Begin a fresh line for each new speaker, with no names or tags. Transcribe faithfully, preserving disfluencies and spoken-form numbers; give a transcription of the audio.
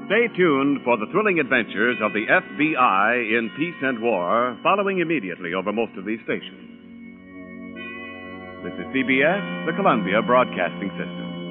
Stay tuned for the thrilling adventures of the F B I in peace and war, following immediately over most of these stations. This is C B S, the Columbia Broadcasting System.